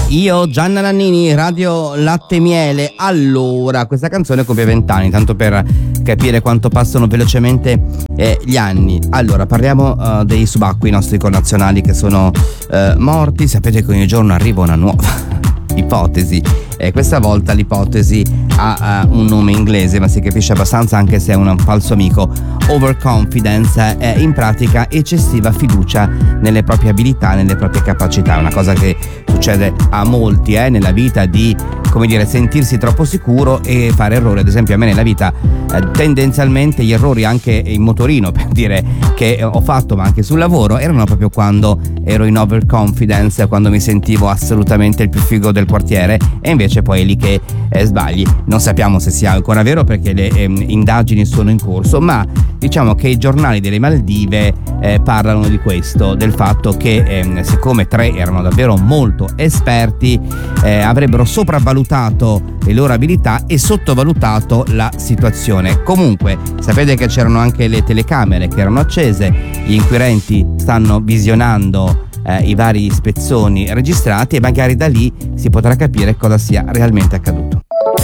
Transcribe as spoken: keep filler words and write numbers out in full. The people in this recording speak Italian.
Io, Gianna Nannini, Radio Latte e Miele. Allora, questa canzone compie vent'anni, tanto per capire quanto passano velocemente eh, gli anni. Allora, parliamo uh, dei subacquei, i nostri connazionali che sono uh, morti. Sapete che ogni giorno arriva una nuova ipotesi. E questa volta l'ipotesi ha uh, un nome inglese, ma si capisce abbastanza anche se è un falso amico. Overconfidence è in pratica eccessiva fiducia nelle proprie abilità, nelle proprie capacità. Una cosa che succede a molti eh, nella vita, di, come dire, sentirsi troppo sicuro e fare errori. Ad esempio a me nella vita eh, tendenzialmente gli errori anche in motorino, per dire, che ho fatto, ma anche sul lavoro, erano proprio quando ero in overconfidence, quando mi sentivo assolutamente il più figo del quartiere, e invece poi è lì che eh, sbagli. Non sappiamo se sia ancora vero perché le ehm, indagini sono in corso, ma diciamo che i giornali delle Maldive eh, parlano di questo, del fatto che ehm, siccome tre erano davvero molto esperti, eh, avrebbero sopravvalutato le loro abilità e sottovalutato la situazione. Comunque sapete che c'erano anche le telecamere che erano accese, gli inquirenti stanno visionando Eh, i vari spezzoni registrati e magari da lì si potrà capire cosa sia realmente accaduto.